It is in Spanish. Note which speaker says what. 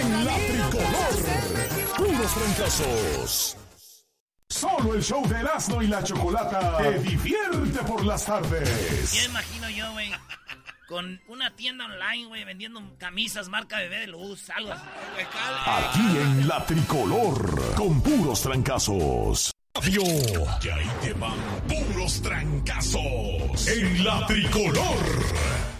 Speaker 1: En la tricolor, puros trancazos. Solo el show de Erasmo y la Chocolata te divierte por las tardes.
Speaker 2: Ya imagino yo, güey, con una tienda online, güey, vendiendo camisas marca Bebé de Luz, algo así.
Speaker 1: Aquí en la tricolor, con puros trancazos. Que ahí te van puros trancazos. En la tricolor.